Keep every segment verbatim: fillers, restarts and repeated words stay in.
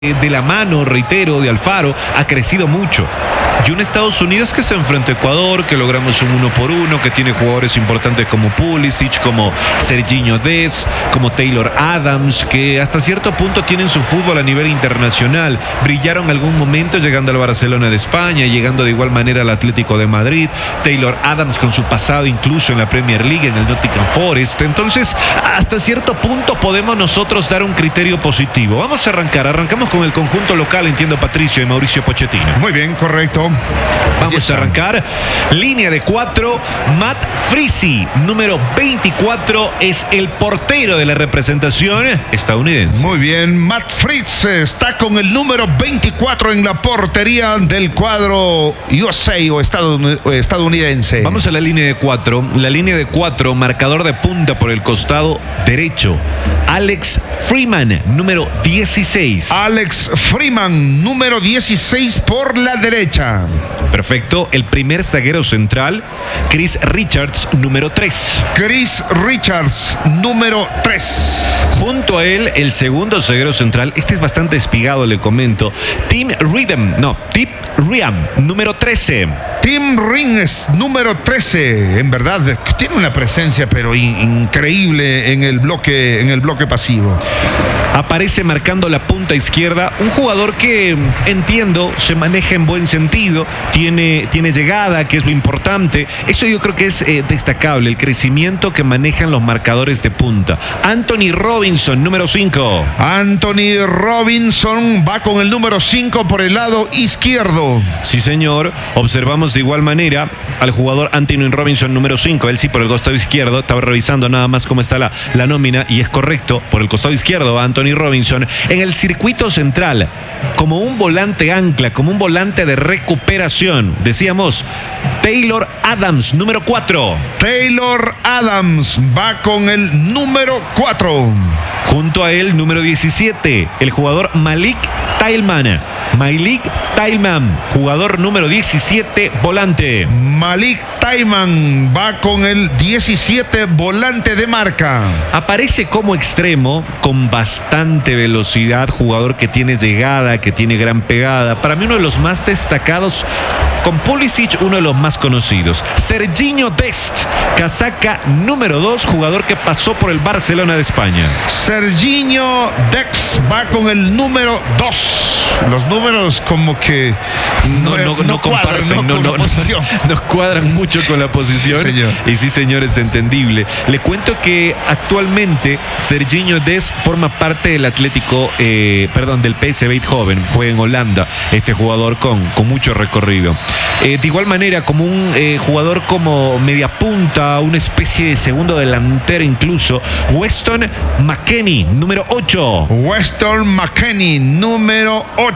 de la mano, reitero, de Alfaro, ha crecido mucho. Y un Estados Unidos que se enfrenta a Ecuador, que logramos un uno por uno, que tiene jugadores importantes como Pulisic, como Serginho Dest, como Taylor Adams, que hasta cierto punto tienen su fútbol a nivel internacional. Brillaron en algún momento llegando al Barcelona de España, llegando de igual manera al Atlético de Madrid. Taylor Adams con su pasado incluso en la Premier League, en el Nottingham Forest. Entonces, hasta cierto punto podemos nosotros dar un criterio positivo. Vamos a arrancar, arrancamos con el conjunto local, entiendo, Patricio y Mauricio Pochettino. Muy bien, correcto. Vamos a arrancar. Línea de cuatro, Matt Freese, número veinticuatro, es el portero de la representación estadounidense. Muy bien, Matt Freese está con el número veinticuatro en la portería del cuadro U S A o estadounidense. Vamos a la línea de cuatro. La línea de cuatro, marcador de punta por el costado derecho, Alex Freeman, número dieciséis. Alex Freeman, número dieciséis por la derecha. Perfecto. El primer zaguero central, Chris Richards, número tres. Chris Richards, número tres. Junto a él, el segundo zaguero central, este es bastante espigado, le comento, Tim Rhythm, no, Tim Riam, número trece. Tim Rings, número trece. En verdad, tiene una presencia pero in- increíble en el bloque, en el bloque pasivo. Aparece marcando la punta izquierda, un jugador que, entiendo, se maneja en buen sentido, tiene, tiene llegada, que es lo importante. Eso yo creo que es eh, destacable, el crecimiento que manejan los marcadores de punta. Anthony Robinson, número cinco. Anthony Robinson va con el número cinco por el lado izquierdo. Sí, señor. Observamos de igual manera al jugador Anthony Robinson, número cinco. Él sí por el costado izquierdo. Estaba revisando nada más cómo está la, la nómina y es correcto. Por el costado izquierdo va Anthony Robinson. En el circuito central, como un volante ancla, como un volante de recuperación, decíamos, Taylor Adams, número cuatro. Taylor Adams va con el número cuatro. Junto a él, número diecisiete, el jugador Malik Tillman. Malik Tillman, jugador número diecisiete, volante. Malik Tillman va con el diecisiete, volante de marca. Aparece como extremo con bastante velocidad, jugador que tiene llegada, que tiene gran pegada. Para mí uno de los más destacados, con Pulisic uno de los más conocidos. Serginho Dest, casaca número dos, jugador que pasó por el Barcelona de España. Serginho Dest va con el número dos. Los números como que no, no, no, no comparten, cuadran, no, no, no, no, no cuadran mucho con la posición. Sí, señor. Y sí, señor, es entendible. Le cuento que actualmente Serginho Dest forma parte del Atlético, eh, perdón, del P S V Eindhoven, juega en Holanda, este jugador con, con mucho recorrido. Eh, de igual manera, como un eh, jugador como media punta, una especie de segundo delantero incluso, Weston McKennie, número ocho. Weston McKennie, número ocho.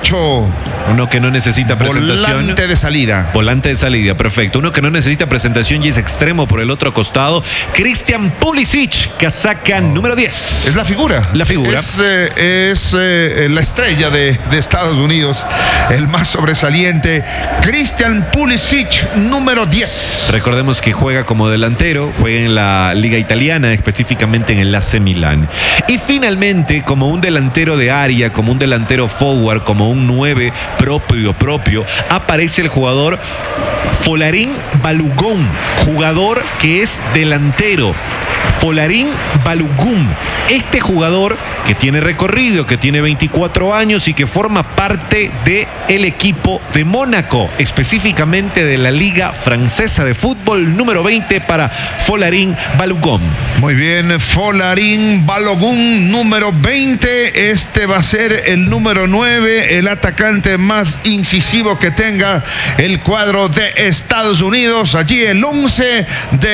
Uno que no necesita presentación. Volante de salida. Volante de salida, perfecto. Uno que no necesita presentación y es extremo por el otro costado, Christian Pulisic, casaca número diez. Es la figura. La figura. Es, eh, es eh, la estrella de, de Estados Unidos, el más sobresaliente. Christian Pulisic, número diez. Recordemos que juega como delantero, juega en la Liga Italiana, específicamente en el A C Milán. Y finalmente, como un delantero de área, como un delantero forward, como un nueve propio propio, aparece el jugador Folarin Balogun, jugador que es delantero. Folarin Balogun, este jugador que tiene recorrido, que tiene veinticuatro años y que forma parte del equipo de Mónaco, específicamente de la Liga Francesa de Fútbol, número veinte para Folarin Balogun. Muy bien, Folarin Balogun, número veinte. Este va a ser el número nueve, el atacante más incisivo que tenga el cuadro de Estados Unidos. Allí el once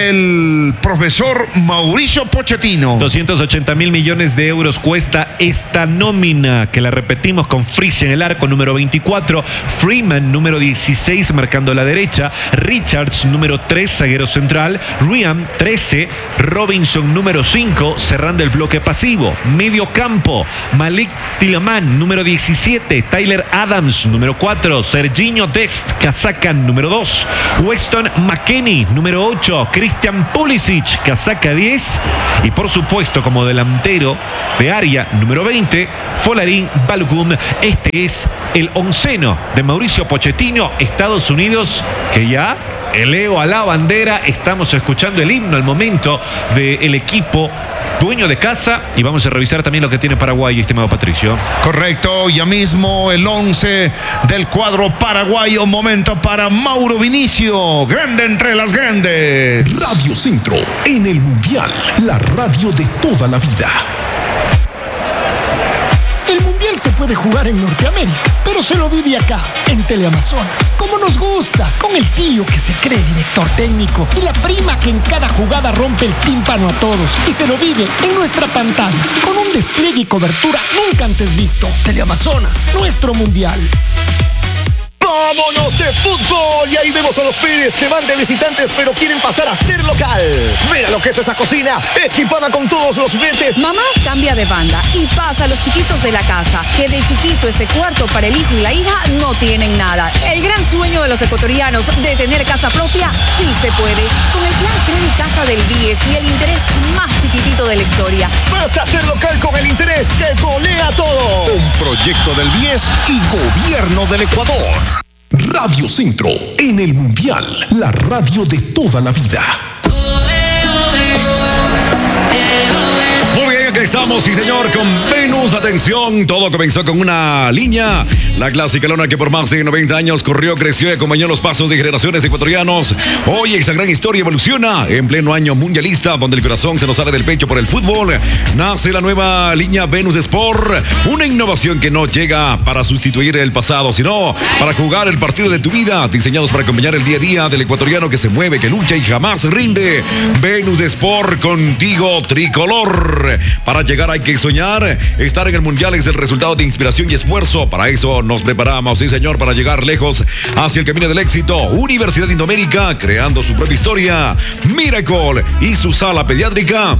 del profesor Mauricio Pochettino. doscientos ochenta mil millones de euros cuesta esta nómina, que la repetimos con Freese en el arco, número veinticuatro, Freeman, número dieciséis, marcando la derecha, Richards, número tres, zaguero central, Riam, trece, Robinson, número cinco, cerrando el bloque pasivo, medio campo, Malik Tillman, número diecisiete, Tyler Adams, número cuatro, Serginho Dest, casaca número dos. dos, Weston McKennie. Número ocho, Christian Pulisic, casaca diez. Y por supuesto, como delantero de área, número veinte, Folarin Balogun. Este es el onceno de Mauricio Pochettino, Estados Unidos, que ya eleva a la bandera. Estamos escuchando el himno al momento del equipo dueño de casa, y vamos a revisar también lo que tiene Paraguay, estimado Patricio. Correcto, ya mismo el once del cuadro paraguayo. Momento para Mauro Vinicio, grande entre las grandes. Radio Centro, en el Mundial, la radio de toda la vida. El Mundial se puede jugar en Norteamérica, pero se lo vive acá, en Teleamazonas, como nos gusta, con el tío que se cree director técnico y la prima que en cada jugada rompe el tímpano a todos, y se lo vive en nuestra pantalla, con un despliegue y cobertura nunca antes visto. Teleamazonas, nuestro Mundial. ¡Vámonos de fútbol! Y ahí vemos a los pibes que van de visitantes pero quieren pasar a ser local. Mira lo que es esa cocina, equipada con todos los juguetes. Mamá cambia de banda y pasa a los chiquitos de la casa, que de chiquito ese cuarto para el hijo y la hija no tienen nada. El gran sueño de los ecuatorianos de tener casa propia sí se puede. Con el plan Credit Casa del B I E S y el interés más chiquitito de la historia. Vas a ser local con el interés que golea todo. Un proyecto del B I E S y Gobierno del Ecuador. Radio Centro, en el Mundial, la radio de toda la vida. Muy bien, aquí estamos, sí señor, con Venus. Atención, todo comenzó con una línea. La clásica lona que por más de noventa años corrió, creció y acompañó los pasos de generaciones de ecuatorianos. Hoy esa gran historia evoluciona en pleno año mundialista, donde el corazón se nos sale del pecho por el fútbol. Nace la nueva línea Venus Sport, una innovación que no llega para sustituir el pasado, sino para jugar el partido de tu vida, diseñados para acompañar el día a día del ecuatoriano que se mueve, que lucha y jamás rinde. Venus Sport, contigo tricolor. Para llegar hay que soñar. Estar en el mundial es el resultado de inspiración y esfuerzo. Para eso nos preparamos, sí señor, para llegar lejos hacia el camino del éxito. Universidad Indoamérica, creando su propia historia. Miracle y su sala pediátrica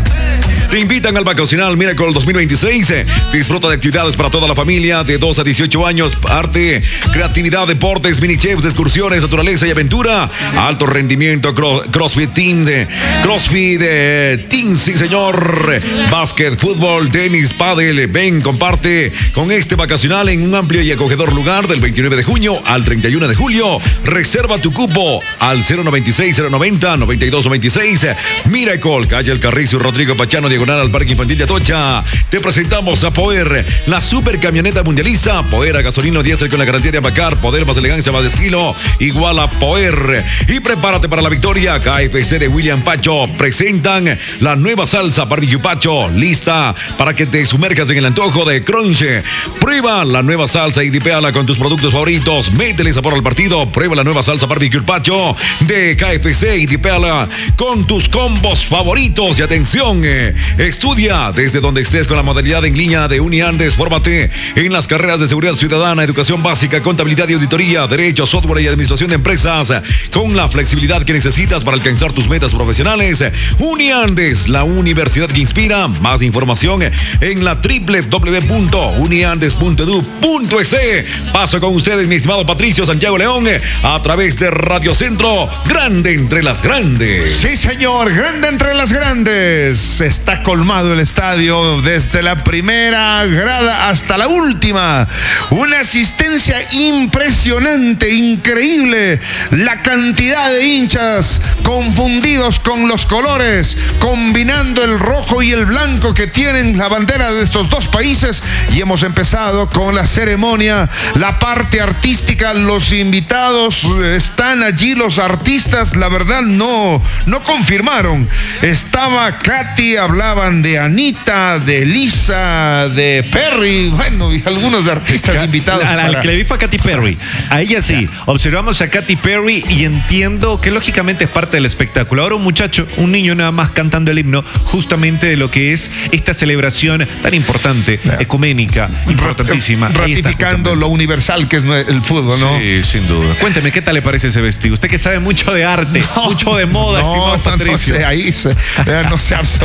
te invitan al vacacional Miracle dos mil veintiséis. Disfruta de actividades para toda la familia de dos a dieciocho años. Arte, creatividad, deportes, mini chefs, excursiones, naturaleza y aventura. Alto rendimiento, cro- CrossFit Team, de, CrossFit eh, Team, sí señor. Básquet, fútbol, tenis, pádel. Ven, comparte con este vacacional en un amplio y acogedor lugar del veintinueve de junio al treinta y uno de julio. Reserva tu cupo al cero noventa y seis, cero noventa, noventa y dos noventa y seis. Miracle, calle El Carrizo, Rodrigo Pachano, diagonal al Parque Infantil de Atocha. Te presentamos a Poder, la super camioneta mundialista. Poder a gasolina diésel con la garantía de Abacar. Poder más elegancia, más estilo, igual a Poder. Y prepárate para la victoria. K F C de William Pacho presentan la nueva salsa Barbecue Pacho, lista para que te sumerjas en el antojo de Crunch. Prueba la nueva salsa y dipéala con tus productos favoritos. Métele sabor al partido. Prueba la nueva salsa Barbecue Pacho de K F C y dipéala con tus combos favoritos. Y atención, eh, estudia desde donde estés con la modalidad en línea de Uniandes. Fórmate en las carreras de seguridad ciudadana, educación básica, contabilidad y auditoría, derecho, software y administración de empresas, con la flexibilidad que necesitas para alcanzar tus metas profesionales. Uniandes, la universidad que inspira. Más información en la doble u doble u doble u punto uniandes punto edu punto es. Paso con ustedes, mi estimado Patricio Santiago León, a través de Radio Centro, grande entre las grandes. Sí, señor, grande entre las grandes. Está colmado el estadio desde la primera grada hasta la última. Una asistencia impresionante, increíble. La cantidad de hinchas confundidos con los colores, combinando el rojo y el blanco que tienen la bandera de estos dos países. Y hemos empezado con la ceremonia, la parte artística. Los invitados están allí, los artistas, la verdad no, no confirmaron. Estaba Katy, hablaban de Anita, de Lisa, de Perry, bueno, y algunos artistas invitados. Al, al para... que le vi fue a Katy Perry. A ella sí. Observamos a Katy Perry y entiendo que lógicamente es parte del espectáculo. Ahora un muchacho, un niño nada más cantando el himno, justamente de lo que es esta celebración tan importante, ecuménica, importantísima. Ratificando lo universal que es el fútbol, ¿no? Sí, sin duda. Cuénteme, ¿qué tal le parece ese vestido? Usted que sabe mucho de arte, no, mucho de moda, no, estimado no, Patricio. No sé, ahí se, no sé absolutamente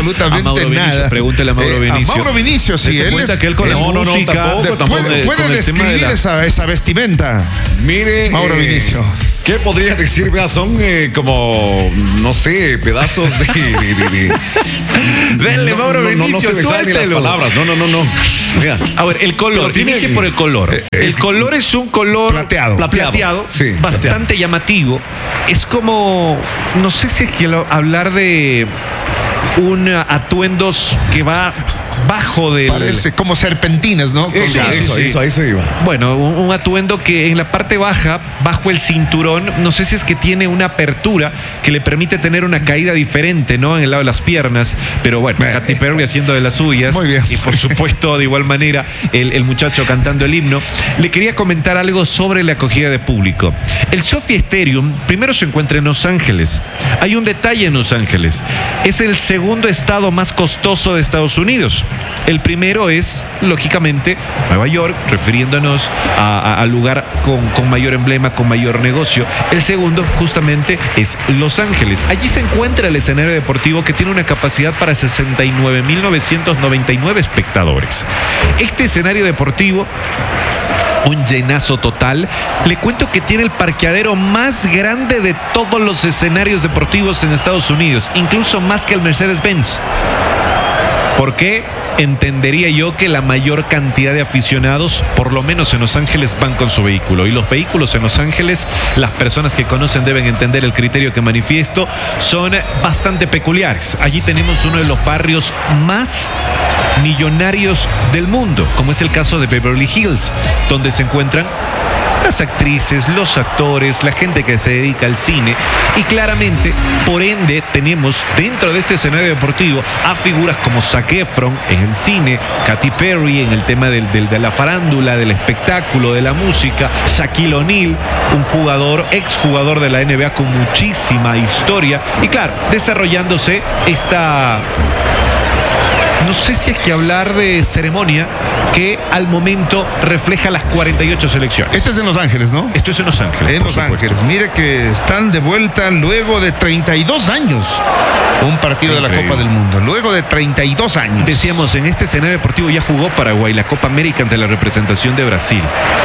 Mauro nada. Vinicio, pregúntele a Mauro Eh, Vinicio. A Mauro Vinicio, sí. Dese Él cuenta es, que él con la no, no, no, música, tampoco, de- tampoco. puede, con puede el tema describir de la- esa, esa vestimenta. Mire. Mauro eh, Vinicio. ¿Qué podría decir? Vea, son eh, como, no sé, pedazos de. de, de, de- Denle, no, Mauro no, no, no Vinicio, se me salen ni las suéltelo. palabras. No, no, no, no. Vea. A ver, el color, Pero tiene- inicie por el color. Eh, El es- color es un color Plateado. plateado, Sí, bastante plateado. llamativo. Es como, no sé si es que lo- hablar de un uh, atuendos que va bajo del... Parece como serpentinas, ¿no? Eso, Sí, sí, eso, sí. eso, a eso iba. Bueno, un, un atuendo que en la parte baja, bajo el cinturón, no sé si es que tiene una apertura que le permite tener una caída diferente, ¿no? En el lado de las piernas. Pero bueno, Eh, Katy Perry haciendo de las suyas. Muy bien. Y por supuesto, de igual manera, el, el muchacho cantando el himno. Le quería comentar algo sobre la acogida de público. El Sophia Stadium primero se encuentra en Los Ángeles. Hay un detalle en Los Ángeles. Es el segundo estado más costoso de Estados Unidos. El primero es, lógicamente, Nueva York, refiriéndonos a- a- al lugar con, con mayor emblema, con mayor negocio. El segundo, justamente, es Los Ángeles. Allí se encuentra el escenario deportivo que tiene una capacidad para sesenta y nueve mil novecientos noventa y nueve espectadores. Este escenario deportivo, un llenazo total. Le cuento que tiene el parqueadero más grande de todos los escenarios deportivos en Estados Unidos, incluso más que el Mercedes-Benz. ¿Por qué? Entendería yo que la mayor cantidad de aficionados, por lo menos en Los Ángeles, van con su vehículo. Y los vehículos en Los Ángeles, las personas que conocen deben entender el criterio que manifiesto, son bastante peculiares. Allí tenemos uno de los barrios más millonarios del mundo, como es el caso de Beverly Hills, donde se encuentran las actrices, los actores, la gente que se dedica al cine, y claramente, por ende, tenemos dentro de este escenario deportivo a figuras como Zac Efron en el cine, Katy Perry en el tema del, del- de la farándula, del espectáculo, de la música, Shaquille O'Neal, un jugador, exjugador de la N B A con muchísima historia, y claro, desarrollándose esta... No sé si es que hablar de ceremonia que al momento refleja las cuarenta y ocho selecciones. Este es en Los Ángeles, ¿no? Esto es en Los Ángeles. En por Los supuesto. Ángeles. Mire que están de vuelta luego de treinta y dos años. Un partido de la Increíble. Copa del Mundo. Luego de treinta y dos años. Decíamos, en este escenario deportivo ya jugó Paraguay la Copa América ante la representación de Brasil.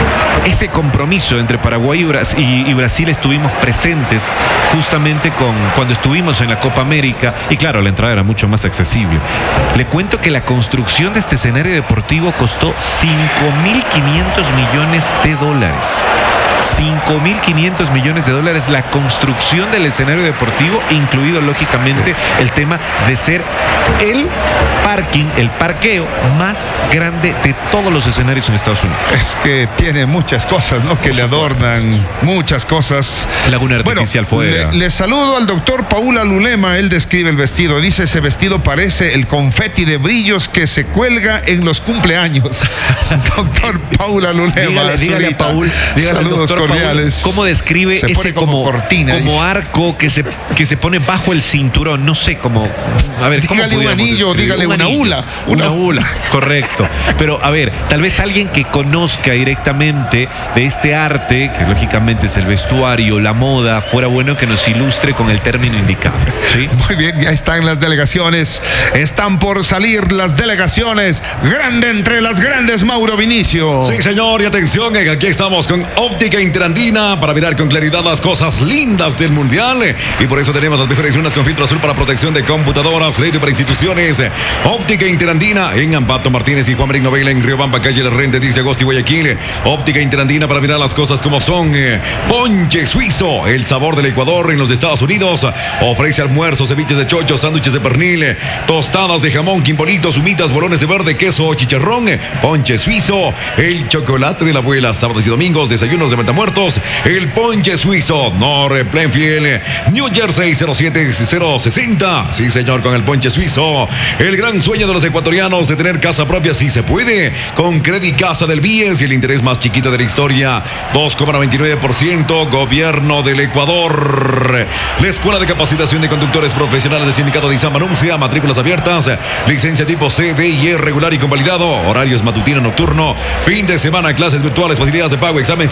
Ese compromiso entre Paraguay y Brasil, y, y Brasil estuvimos presentes justamente con, cuando estuvimos en la Copa América, y claro, la entrada era mucho más accesible. Le cuento que la construcción de este escenario deportivo costó cinco mil quinientos millones de dólares. cinco mil quinientos millones de dólares la construcción del escenario deportivo, incluido lógicamente el tema de ser el parking, el parqueo más grande de todos los escenarios en Estados Unidos. Es que tiene muchas cosas, ¿no? Que le adornan, muchas cosas. Laguna artificial Bueno, fuera. Le, le saludo al doctor Paula Lulema. Él describe el vestido. Dice, ese vestido parece el confeti de brillos que se cuelga en los cumpleaños. Doctor Paula Lulema. Dígale, dígale a Zulita. Paul, dígale al Saludos doctor cordiales. Paul, ¿cómo describe Se ese pone como, como, cortina? como dice. arco que se, que se pone bajo el cinturón? No sé cómo. A ver, ¿cómo Dígale un podríamos anillo, describir? dígale Un una anillo, hula, Una, una- hula, correcto. Pero a ver, tal vez alguien que conozca directamente de este arte, que lógicamente es el vestuario, la moda, fuera bueno que nos ilustre con el término indicado. ¿Sí? Muy bien, ya están las delegaciones. Están por salir las delegaciones. Grande entre las grandes, Mauro Vinicio. Sí, señor, y atención, eh, aquí estamos con Óptica Interandina para mirar con claridad las cosas lindas del Mundial. eh, Y por eso tenemos las mejores lunas con filtro azul para protección de computadoras, crédito para instituciones. eh, Óptica Interandina en Ambato Martínez y Juan Marín Novela en Riobamba, calle La Rente, dice Agosto y Guayaquil. eh, Óptica Interandina para mirar las cosas como son. eh, Ponche Suizo, el sabor del Ecuador en los Estados Unidos. Ofrece almuerzos, ceviches de chocho, sándwiches de pernil, eh, tostadas de jamón, quimbolitos, humitas, bolones de verde, queso, chicharrón. eh, Ponche Suizo, el chocolate de la abuela, sábados y domingos, desayunos de matamuertos, el ponche suizo, North Plainfield, New Jersey cero siete cero sesenta. Sí, señor, con el ponche suizo. El gran sueño de los ecuatorianos de tener casa propia, sí se puede. Con Credit Casa del B I E S y el interés más chiquito de la historia, dos coma noventa y nueve por ciento, Gobierno del Ecuador. La Escuela de Capacitación de Conductores Profesionales del Sindicato de Izam anuncia matrículas abiertas, licencia tipo C, D y E regular y convalidado, horarios matutino, nocturno, fin de semana, clases virtuales, facilidades de pago, examen psicosensomático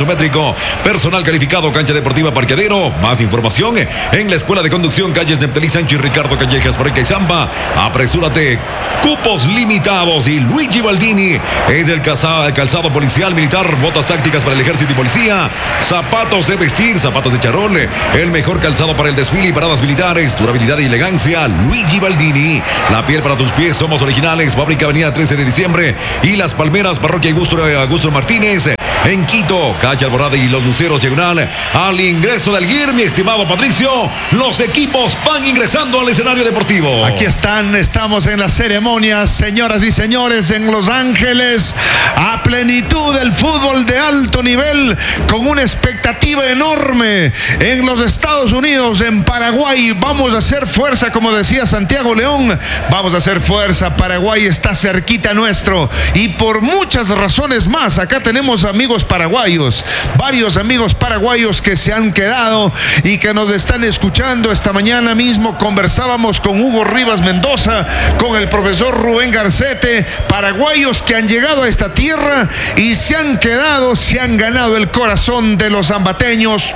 taxométrico, personal calificado, cancha deportiva, parqueadero. Más información en la Escuela de Conducción, calles Neptalí Sánchez y Ricardo Callejas, Pareca y Zamba. Apresúrate, cupos limitados. Y Luigi Baldini es el calzado, calzado policial militar, botas tácticas para el ejército y policía, zapatos de vestir, zapatos de charol, el mejor calzado para el desfile y paradas militares, durabilidad y elegancia. Luigi Baldini, la piel para tus pies, somos originales. Fábrica Avenida trece de diciembre y Las Palmeras, Parroquia Augusto, Augusto Martínez. En Quito, calle Alborada y Los Luceros, diagonal al ingreso del G I R, mi estimado Patricio. Los equipos van ingresando al escenario deportivo. Aquí están, estamos en la ceremonia, señoras y señores, en Los Ángeles, a plenitud del fútbol de alto nivel, con una expectativa enorme. En los Estados Unidos, en Paraguay, vamos a hacer fuerza, como decía Santiago León, vamos a hacer fuerza. Paraguay está cerquita nuestro y por muchas razones más. Acá tenemos amigos paraguayos, varios amigos paraguayos que se han quedado y que nos están escuchando. Esta mañana mismo conversábamos con Hugo Rivas Mendoza, con el profesor Rubén Garcete, paraguayos que han llegado a esta tierra y se han quedado, se han ganado el corazón de los ambateños,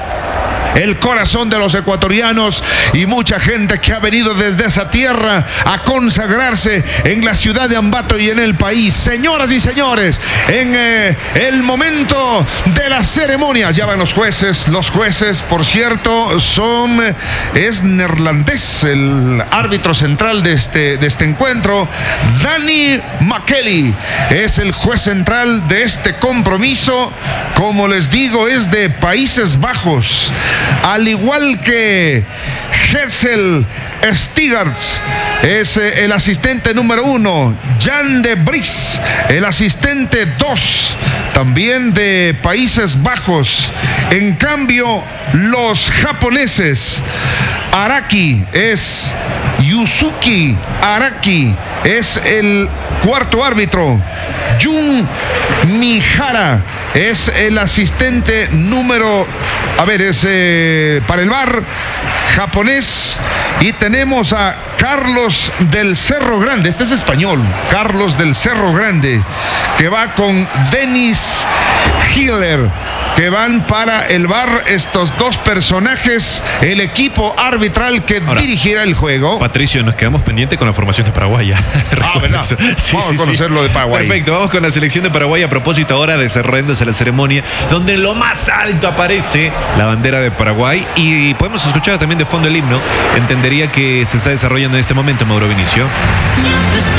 el corazón de los ecuatorianos y mucha gente que ha venido desde esa tierra a consagrarse en la ciudad de Ambato y en el país. Señoras y señores, en eh, el momento de la ceremonia, ya van los jueces. Los jueces, por cierto, son, es neerlandés, el árbitro central de este, de este encuentro. Danny McKelly es el juez central de este compromiso. Como les digo, es de Países Bajos. Al igual que Hetzel Stigarts es el asistente número uno. Jan de Vries, el asistente dos, también de Países Bajos. En cambio, los japoneses, Araki es Yusuki Araki, es el cuarto árbitro. Jun Mihara es el asistente número, a ver, es eh, para el V A R japonés. Y tenemos a Carlos del Cerro Grande, este es español, Carlos del Cerro Grande, que va con Denis Hiller, que van para el V A R estos dos personajes, el equipo arbitral que Ahora, dirigirá el juego. Patricio, nos quedamos pendientes con la formación de Paraguay. Ah, ¿verdad? Sí, vamos sí, a conocer sí. lo de Paraguay. Perfecto, vamos con la selección de Paraguay. A propósito, ahora desarrollándose la ceremonia, donde en lo más alto aparece la bandera de Paraguay y podemos escuchar también de fondo el himno. Entendería que se está desarrollando en este momento, Mauro Vinicio.